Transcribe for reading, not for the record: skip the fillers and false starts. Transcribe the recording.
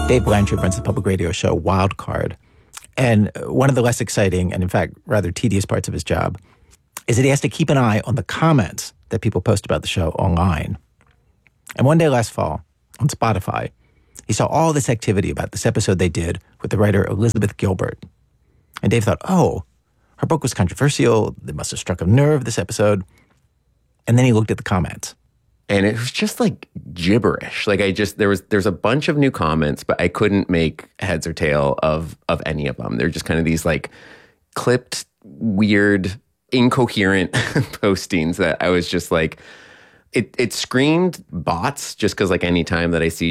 Dave Blanchard runs the public radio show Wild Card. And one of the less exciting and, in fact, rather tedious parts of his job is that he has to keep an eye on the comments that people post about the show online. And one day last fall, on Spotify, he saw all this activity about this episode they did with the writer Elizabeth Gilbert. And Dave thought, oh, her book was controversial. It must have struck a nerve, this episode. And then he looked at the comments. And it was just like gibberish. Like there's a bunch of new comments, but I couldn't make heads or tail of any of them. They're just kind of these like clipped, weird, incoherent postings that I was just like, it screamed bots, just because like any time that I see